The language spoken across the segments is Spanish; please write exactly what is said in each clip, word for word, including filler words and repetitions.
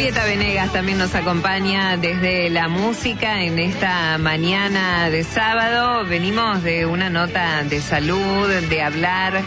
Julieta Venegas también nos acompaña desde la música en esta mañana de sábado. Venimos de una nota de salud, de hablar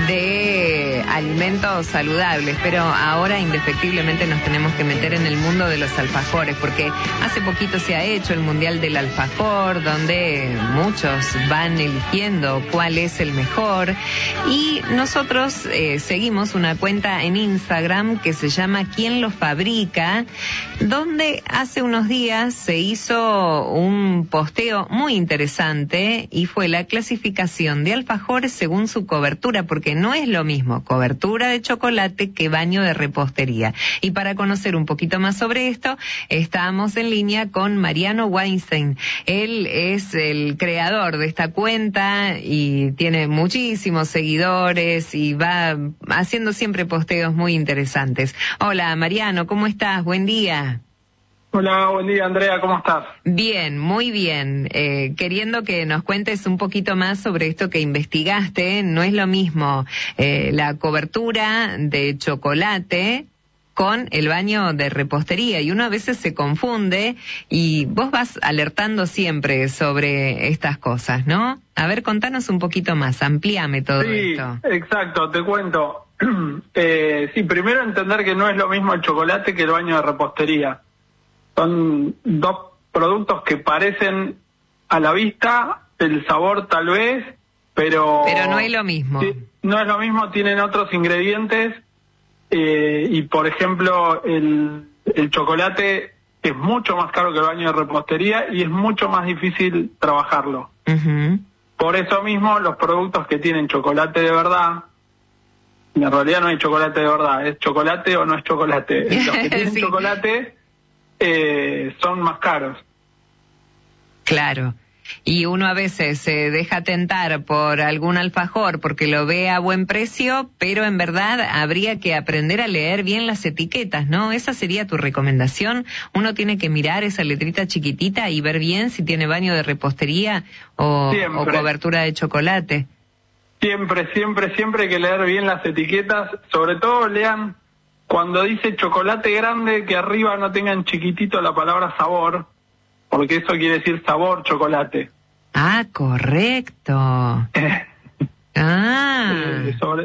de alimentos saludables, pero ahora indefectiblemente nos tenemos que meter en el mundo de los alfajores, porque hace poquito se ha hecho el Mundial del Alfajor, donde muchos van eligiendo cuál es el mejor, y nosotros eh, seguimos una cuenta en Instagram que se llama ¿Quién los fabrica?, donde hace unos días se hizo un posteo muy interesante y fue la clasificación de alfajores según su cobertura, porque no es lo mismo cobertura de chocolate que baño de repostería. Y para conocer un poquito más sobre esto, estamos en línea con Mariano Weinstein. Él es el creador de esta cuenta y tiene muchísimos seguidores y va haciendo siempre posteos muy interesantes. Hola Mariano, ¿cómo estás? Buen día. Hola, buen día Andrea, ¿cómo estás? Bien, muy bien. Eh, queriendo que nos cuentes un poquito más sobre esto que investigaste. No es lo mismo eh, la cobertura de chocolate con el baño de repostería, y uno a veces se confunde, y vos vas alertando siempre sobre estas cosas, ¿no? A ver, contanos un poquito más, amplíame todo sí, esto. Sí, exacto, te cuento. Eh, sí, primero entender que no es lo mismo el chocolate que el baño de repostería. Son dos productos que parecen a la vista, el sabor tal vez, pero... Pero no es lo mismo. Sí, no es lo mismo, tienen otros ingredientes, eh, y por ejemplo, el, el chocolate es mucho más caro que el baño de repostería y es mucho más difícil trabajarlo. Uh-huh. Por eso mismo, los productos que tienen chocolate de verdad, en realidad no hay chocolate de verdad, es chocolate o no es chocolate. Los que tienen sí. chocolate eh, son más caros. Claro. Y uno a veces se deja tentar por algún alfajor porque lo ve a buen precio, pero en verdad habría que aprender a leer bien las etiquetas, ¿no? Esa sería tu recomendación. Uno tiene que mirar esa letrita chiquitita y ver bien si tiene baño de repostería o, o cobertura de chocolate. Siempre, siempre, siempre hay que leer bien las etiquetas. Sobre todo lean cuando dice chocolate grande, que arriba no tengan chiquitito la palabra sabor, porque eso quiere decir sabor chocolate. Ah, correcto. ah. Eh, sobre,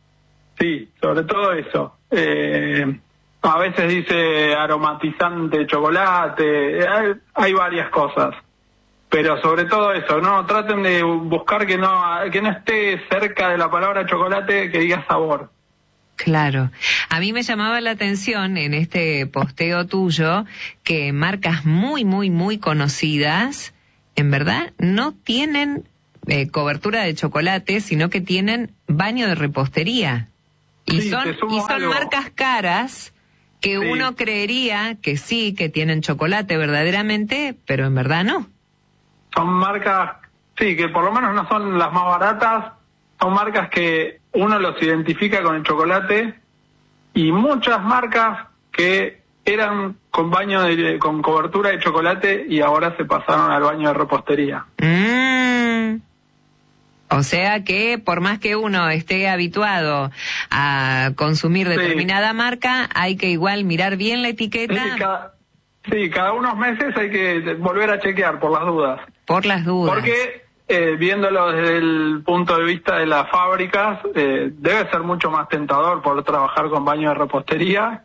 sí, sobre todo eso. Eh, a veces dice aromatizante chocolate, hay, hay varias cosas. Pero sobre todo eso, no traten de buscar que no que no esté cerca de la palabra chocolate que diga sabor. Claro. A mí me llamaba la atención en este posteo tuyo que marcas muy, muy, muy conocidas, en verdad, no tienen eh, cobertura de chocolate, sino que tienen baño de repostería. Y sí, son y son algo. marcas caras que sí. Uno creería que sí, que tienen chocolate verdaderamente, pero en verdad no. Son marcas, sí, que por lo menos no son las más baratas, son marcas que uno los identifica con el chocolate, y muchas marcas que eran con baño de, con cobertura de chocolate y ahora se pasaron al baño de repostería. Mm. O sea que por más que uno esté habituado a consumir determinada sí. marca, hay que igual mirar bien la etiqueta. Sí, cada, sí, cada unos meses hay que volver a chequear por las dudas. Por las dudas. Porque eh, viéndolo desde el punto de vista de las fábricas, eh, debe ser mucho más tentador por trabajar con baño de repostería,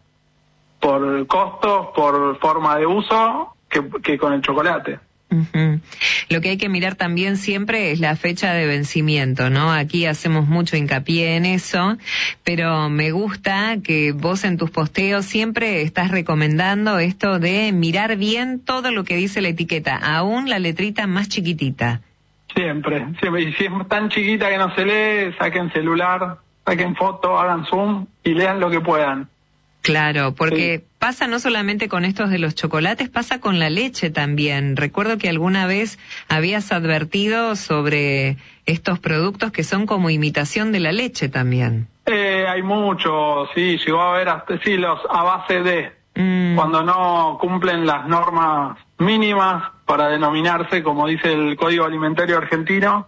por costos, por forma de uso, que, que con el chocolate. Uh-huh. Lo que hay que mirar también siempre es la fecha de vencimiento, ¿no? Aquí hacemos mucho hincapié en eso, pero me gusta que vos en tus posteos siempre estás recomendando esto de mirar bien todo lo que dice la etiqueta, aún la letrita más chiquitita. Siempre, siempre. Y si es tan chiquita que no se lee, saquen celular, saquen foto, hagan zoom y lean lo que puedan. Claro, porque sí. pasa no solamente con estos de los chocolates, pasa con la leche también. Recuerdo que alguna vez habías advertido sobre estos productos que son como imitación de la leche también. Eh, hay muchos, sí, llegó a haber hasta, sí, los a base de, mm. cuando no cumplen las normas mínimas para denominarse, como dice el Código Alimentario Argentino,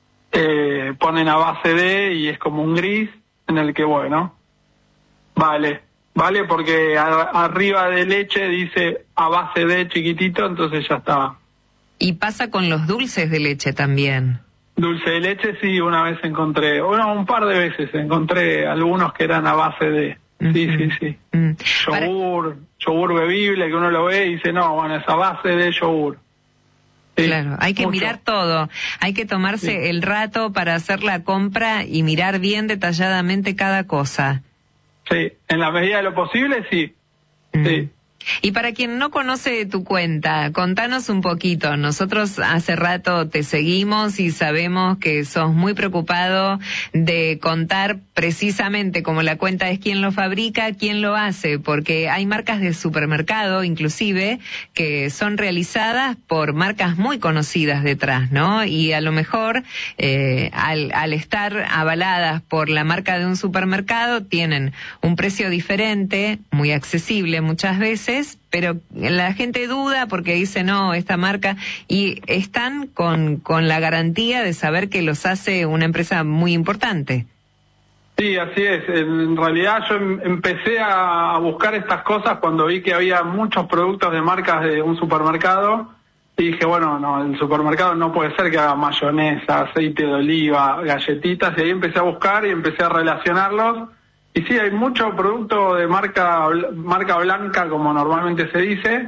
eh, ponen a base de y es como un gris en el que, bueno, vale. ¿vale? Porque a, arriba de leche dice a base de chiquitito, entonces ya está. Y pasa con los dulces de leche también. Dulce de leche, sí, una vez encontré, bueno, un par de veces encontré algunos que eran a base de, uh-huh. sí, sí, sí. Uh-huh. Yogur, Para... yogur bebible, que uno lo ve y dice, no, bueno, es a base de yogur. Sí, claro, hay que mucho. mirar todo, hay que tomarse sí. el rato para hacer la compra y mirar bien detalladamente cada cosa. Sí, en la medida de lo posible, sí. Mm. Sí. Y para quien no conoce tu cuenta, contanos un poquito. Nosotros hace rato te seguimos y sabemos que sos muy preocupado de contar precisamente como la cuenta es quién lo fabrica, quién lo hace, porque hay marcas de supermercado, inclusive, que son realizadas por marcas muy conocidas detrás, ¿no? Y a lo mejor, eh, al, al estar avaladas por la marca de un supermercado, tienen un precio diferente, muy accesible muchas veces, pero la gente duda porque dice no, esta marca, y están con, con la garantía de saber que los hace una empresa muy importante. Sí, así es. En realidad yo empecé a buscar estas cosas cuando vi que había muchos productos de marcas de un supermercado y dije, bueno, no, el supermercado no puede ser que haga mayonesa, aceite de oliva, galletitas, y ahí empecé a buscar y empecé a relacionarlos. Y sí, hay mucho producto de marca marca blanca, como normalmente se dice,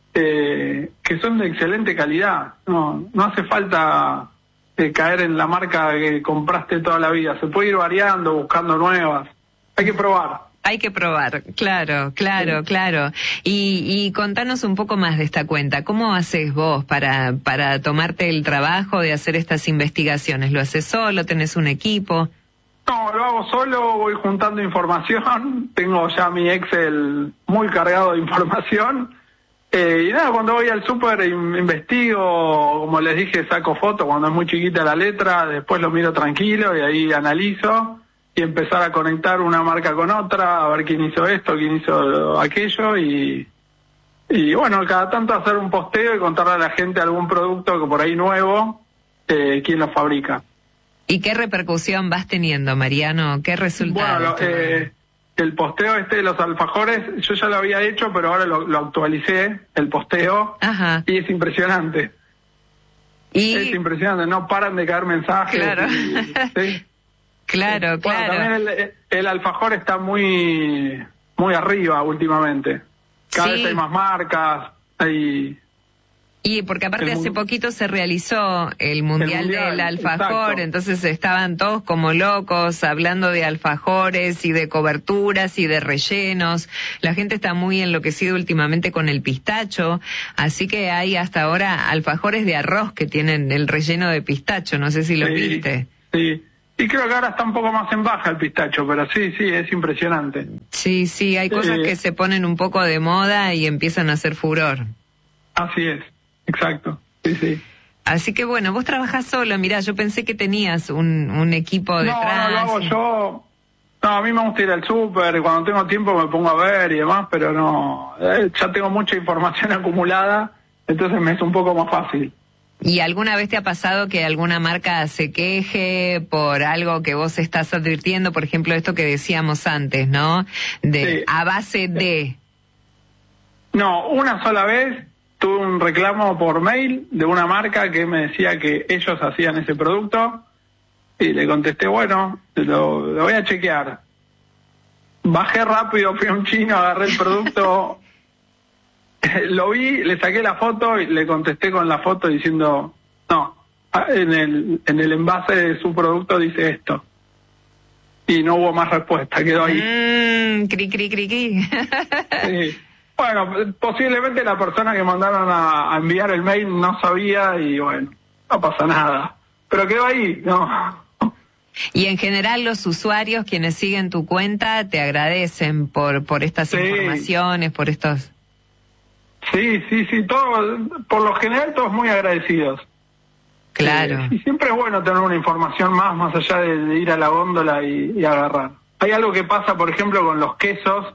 eh, que son de excelente calidad. No no hace falta eh, caer en la marca que compraste toda la vida. Se puede ir variando, buscando nuevas. Hay que probar. Hay que probar, claro, claro, sí. claro. Y, y contanos un poco más de esta cuenta. ¿Cómo haces vos para, para tomarte el trabajo de hacer estas investigaciones? ¿Lo haces solo? ¿Tenés un equipo? No, lo hago solo, voy juntando información, tengo ya mi Excel muy cargado de información, eh, y nada, cuando voy al súper investigo, como les dije, saco fotos cuando es muy chiquita la letra, después lo miro tranquilo y ahí analizo, y empezar a conectar una marca con otra, a ver quién hizo esto, quién hizo aquello, y, y bueno, cada tanto hacer un posteo y contarle a la gente algún producto que por ahí nuevo, eh, quién lo fabrica. ¿Y qué repercusión vas teniendo, Mariano? ¿Qué resultados? Bueno, eh, el posteo este de los alfajores, yo ya lo había hecho, pero ahora lo, lo actualicé, el posteo, Ajá. y es impresionante. ¿Y? Es impresionante, no paran de caer mensajes. Claro, y, ¿sí? claro, bueno, claro. También el, el alfajor está muy, muy arriba últimamente. Cada sí. vez hay más marcas, hay... Y porque aparte hace poquito se realizó el Mundial, el mundial del Alfajor, exacto. Entonces estaban todos como locos hablando de alfajores y de coberturas y de rellenos. La gente está muy enloquecida últimamente con el pistacho, así que hay hasta ahora alfajores de arroz que tienen el relleno de pistacho, no sé si lo sí, viste. Sí, y creo que ahora está un poco más en baja el pistacho, pero sí, sí, es impresionante. Sí, sí, hay cosas eh, que se ponen un poco de moda y empiezan a hacer furor. Así es. Exacto, sí, sí. Así que bueno, vos trabajás solo, mirá, yo pensé que tenías un, un equipo detrás. No, no lo hago yo. No, a mí me gusta ir al súper, cuando tengo tiempo me pongo a ver y demás, pero no, eh, ya tengo mucha información acumulada, entonces me es un poco más fácil. ¿Y alguna vez te ha pasado que alguna marca se queje por algo que vos estás advirtiendo? Por ejemplo, esto que decíamos antes, ¿no? De sí. A base de... No, una sola vez tuve un reclamo por mail de una marca que me decía que ellos hacían ese producto y le contesté, bueno, lo, lo voy a chequear. Bajé rápido, fui a un chino, agarré el producto, lo vi, le saqué la foto y le contesté con la foto diciendo, no, en el, en el envase de su producto dice esto. Y no hubo más respuesta, quedó ahí. Mm, cri, cri, cri, cri. Sí. Bueno, posiblemente la persona que mandaron a, a enviar el mail no sabía y bueno, no pasa nada. Pero quedó ahí, ¿no? Y en general los usuarios quienes siguen tu cuenta te agradecen por por estas sí. informaciones, por estos... Sí, sí, sí, todo, por lo general todos muy agradecidos. Claro. Eh, y siempre es bueno tener una información más, más allá de, de ir a la góndola y, y agarrar. Hay algo que pasa, por ejemplo, con los quesos,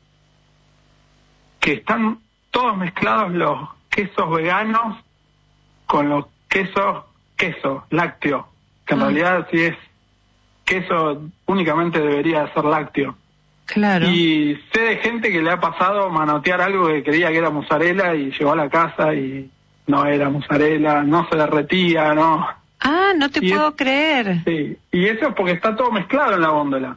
que están todos mezclados los quesos veganos con los quesos, queso, lácteo, que en ah. realidad si es queso únicamente debería ser lácteo. Claro. Y sé de gente que le ha pasado manotear algo que creía que era mozzarella y llegó a la casa y no era mozzarella, no se derretía, no. Ah, no te y puedo es, creer. Sí, y eso es porque está todo mezclado en la góndola.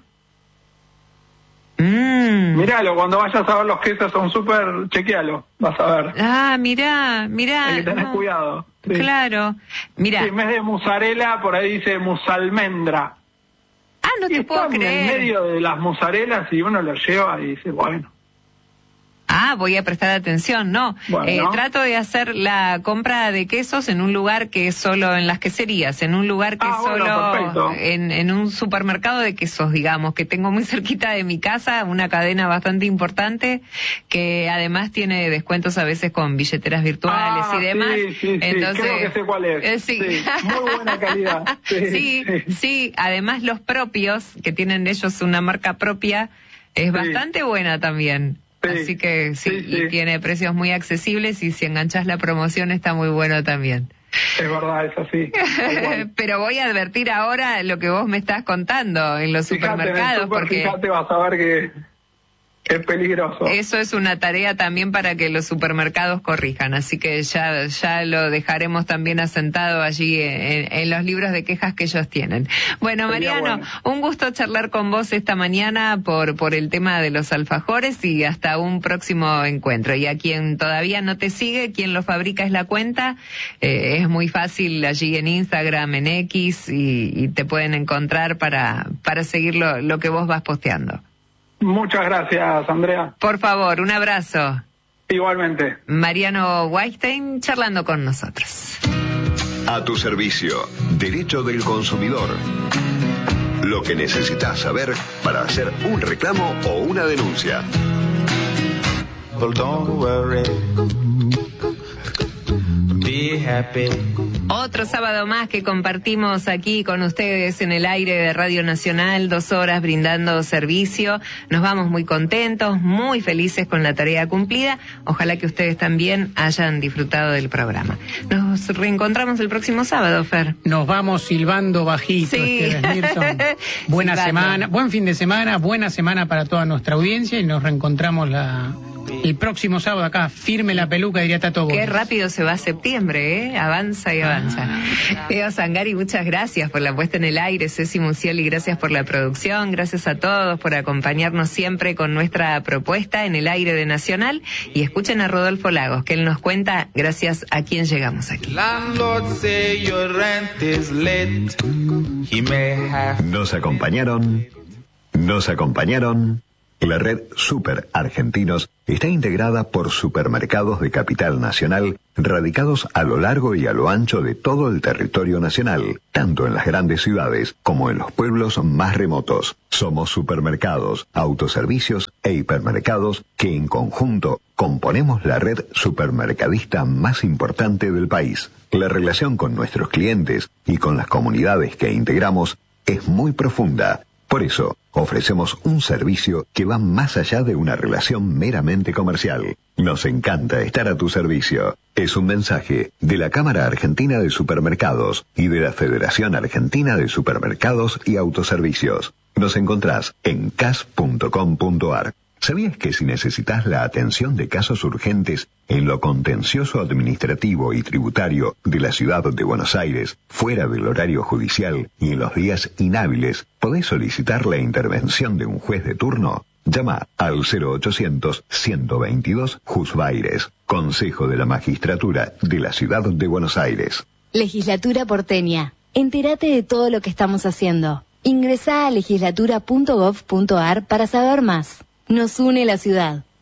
Mm. Miralo, cuando vayas a ver los quesos son súper, chequealo, vas a ver. Ah, mirá, mirá. Hay que tener no. cuidado. Sí. Claro, mirá. Sí, en vez de mozzarella, por ahí dice musalmendra. Ah, no y te puedo está en creer. el medio de las mozzarellas y uno lo lleva y dice, bueno. Ah, voy a prestar atención, no. Bueno. Eh, trato de hacer la compra de quesos en un lugar que es solo en las queserías, en un lugar que Ah, es bueno, solo perfecto. en, en un supermercado de quesos, digamos, que tengo muy cerquita de mi casa, una cadena bastante importante, que además tiene descuentos a veces con billeteras virtuales Ah, y demás. sí, sí, sí. Entonces, Creo que sé cuál es. eh, sí. Sí, muy buena calidad. Sí, sí, sí. sí, además los propios, que tienen ellos una marca propia, es Sí. bastante buena también. Sí, Así que sí, sí, sí. y tiene precios muy accesibles y si enganchas la promoción está muy bueno también. Es verdad, es así. Tal cual. Pero voy a advertir ahora lo que vos me estás contando en los Fíjate, en el supermercados, súper, porque fíjate, vas a ver que es peligroso. eso es una tarea también para que los supermercados corrijan, así que ya ya lo dejaremos también asentado allí en, en los libros de quejas que ellos tienen. Bueno, Sería Mariano, bueno. un gusto charlar con vos esta mañana por por el tema de los alfajores y hasta un próximo encuentro. Y a quien todavía no te sigue, quien lo fabrica es la cuenta, eh, es muy fácil allí en Instagram, en X y, y te pueden encontrar para para seguir lo, lo que vos vas posteando. Muchas gracias, Andrea. Por favor, un abrazo. Igualmente. Mariano Weinstein charlando con nosotros. A tu servicio, Derecho del Consumidor. Lo que necesitas saber para hacer un reclamo o una denuncia. Don't worry. Be happy. Otro sábado más que compartimos aquí con ustedes en el aire de Radio Nacional, dos horas brindando servicio. Nos vamos muy contentos, muy felices con la tarea cumplida. Ojalá que ustedes también hayan disfrutado del programa. Nos reencontramos el próximo sábado, Fer. Nos vamos silbando bajito, Sí. Esteban Mirson. Buena Silbando. semana, buen fin de semana, buena semana para toda nuestra audiencia y nos reencontramos la, el próximo sábado acá, firme la peluca, diría Tato Qué Gómez. rápido se va septiembre, ¿eh? Avanza y avanza. Leo Sangari, muchas gracias por la puesta en el aire. Ceci Musieli, gracias por la producción. Gracias a todos por acompañarnos siempre con nuestra propuesta en el aire de Nacional. Y escuchen a Rodolfo Lagos, que él nos cuenta gracias a quién llegamos aquí. Landlord say your rent is late. He may have. Nos acompañaron. Nos acompañaron. La red Super Argentinos está integrada por supermercados de capital nacional radicados a lo largo y a lo ancho de todo el territorio nacional, tanto en las grandes ciudades como en los pueblos más remotos. Somos supermercados, autoservicios e hipermercados que en conjunto componemos la red supermercadista más importante del país. La relación con nuestros clientes y con las comunidades que integramos es muy profunda. Por eso, ofrecemos un servicio que va más allá de una relación meramente comercial. Nos encanta estar a tu servicio. Es un mensaje de la Cámara Argentina de Supermercados y de la Federación Argentina de Supermercados y Autoservicios. Nos encontrás en c a s punto com punto a r. ¿Sabías que si necesitas la atención de casos urgentes en lo contencioso administrativo y tributario de la ciudad de Buenos Aires, fuera del horario judicial y en los días inhábiles, podés solicitar la intervención de un juez de turno? Llama al cero ochocientos, ciento veintidós, Juzbaires, Consejo de la Magistratura de la Ciudad de Buenos Aires. Legislatura porteña. Entérate de todo lo que estamos haciendo. Ingresá a legislatura punto gov punto a r para saber más. Nos une la ciudad.